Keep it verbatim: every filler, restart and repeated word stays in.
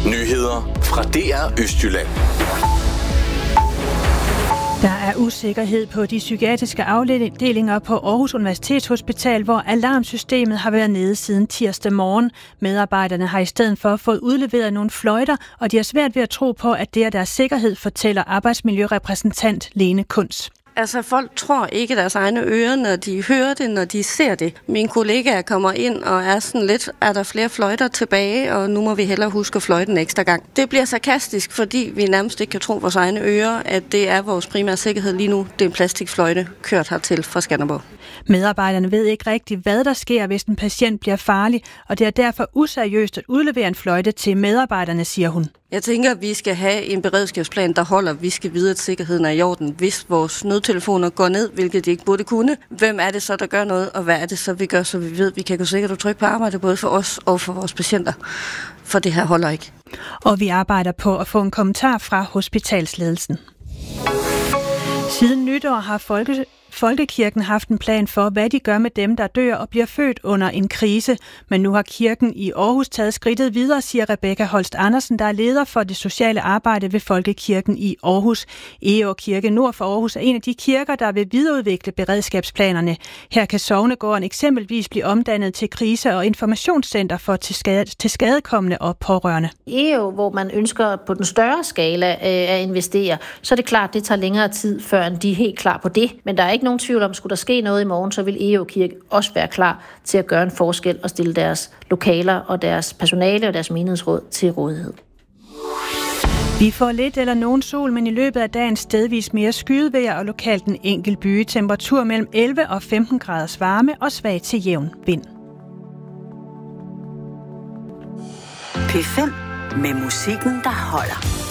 Nyheder fra D R Østjylland. Der er usikkerhed på de psykiatriske afdelinger på Aarhus Universitetshospital, hvor alarmsystemet har været nede siden tirsdag morgen. Medarbejderne har i stedet for fået udleveret nogle fløjter, og de har svært ved at tro på, at det er deres sikkerhed, fortæller arbejdsmiljørepræsentant Lene Kunz. Altså, folk tror ikke deres egne ører, når de hører det, når de ser det. Mine kollegaer kommer ind og er sådan lidt, er der flere fløjter tilbage, og nu må vi hellere huske at fløjte en ekstra gang. Det bliver sarkastisk, fordi vi nærmest ikke kan tro vores egne ører, at det er vores primære sikkerhed lige nu. Det er en plastikfløjte kørt hertil fra Skanderborg. Medarbejderne ved ikke rigtigt, hvad der sker, hvis en patient bliver farlig, og det er derfor useriøst at udlevere en fløjte til medarbejderne, siger hun. Jeg tænker, at vi skal have en beredskabsplan, der holder. Vi skal vide, at sikkerheden er i orden. Hvis vores nødtelefoner går ned, hvilket de ikke burde kunne, hvem er det så, der gør noget, og hvad er det så, vi gør, så vi ved, at vi kan gå sikkert og trykke på arbejde, både for os og for vores patienter. For det her holder ikke. Og vi arbejder på at få en kommentar fra hospitalsledelsen. Siden nytår har folke Folkekirken haft en plan for, hvad de gør med dem, der dør og bliver født under en krise. Men nu har kirken i Aarhus taget skridtet videre, siger Rebecca Holst Andersen, der er leder for det sociale arbejde ved Folkekirken i Aarhus. Egå Kirke nord for Aarhus er en af de kirker, der vil videreudvikle beredskabsplanerne. Her kan Sognegården eksempelvis blive omdannet til krise- og informationscenter for tilskadekommende og pårørende. Egå, hvor man ønsker på den større skala at investere, så er det klart, det tager længere tid, før de er helt klar på det. Men der er ikke nogen tvivl om, skulle der ske noget i morgen, så vil Egå Kirke også være klar til at gøre en forskel og stille deres lokaler og deres personale og deres menighedsråd til rådighed. Vi får lidt eller nogen sol, men i løbet af dagen stedvis mere skydevejr og lokalt en enkelt byge. Temperatur mellem elleve og femten graders varme og svag til jævn vind. P fem med musikken, der holder.